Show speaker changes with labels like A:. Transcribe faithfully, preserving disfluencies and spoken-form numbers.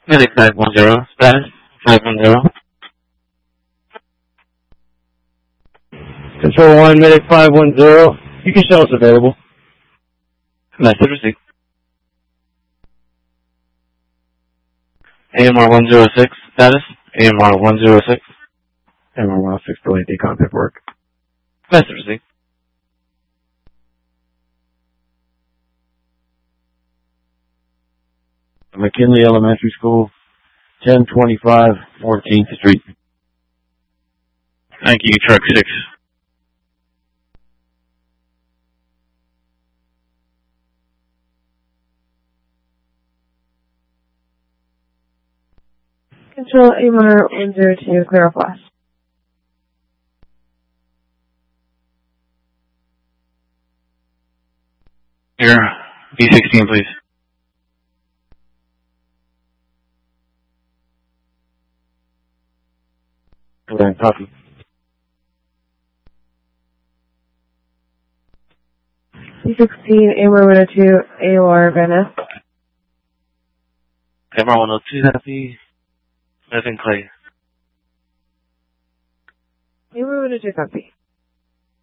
A: Medic five one zero, status five one zero.
B: Control one, Medic five one zero. You can show us available.
A: Message received. A M R one zero six, status A M R one zero six.
B: A M R one oh six, delayed D contact work.
A: Message received.
B: McKinley Elementary School, ten twenty-five fourteenth Street.
A: Thank you, truck six.
C: Control A M R one zero two, clear off last.
A: Here, B sixteen, please.
B: Okay, copy.
C: B sixteen, A M R one oh two, A O R, Van Ness.
A: A M R one oh two, happy. Evan Clay.
C: A M R one oh two, copy.